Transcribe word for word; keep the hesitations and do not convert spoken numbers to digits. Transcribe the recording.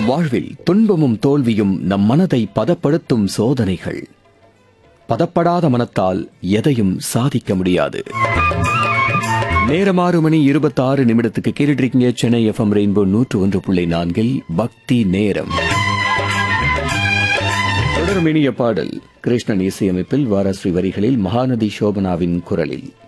வாழ்வில் துன்பமும் தோல்வியும் நம் மனதை பதப்படுத்தும் சோதனைகள். பதப்படாத மனத்தால் எதையும் சாதிக்க முடியாது. நேரம் ஆறு மணி இருபத்தி ஆறு நிமிடத்துக்கு கேட்டுருக்கீங்க சென்னை எஃப்எம் ரெயின்போ நூற்று ஒன்று புள்ளி நான்கில் பக்தி நேரம். தொடரும் இனிய பாடல் கிருஷ்ணன் இசையமைப்பில் வாரஸ்ரீ வரிகளில் மகாநதி சோபனாவின் குரலில்.